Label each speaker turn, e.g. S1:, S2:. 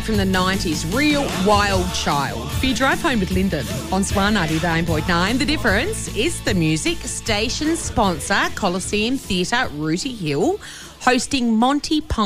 S1: from the 90s, Real Wild Child. For your drive home with Lyndon on Swan 99.9. The difference is the music. Station sponsor, Coliseum Theatre, Rooty Hill, hosting Monty Python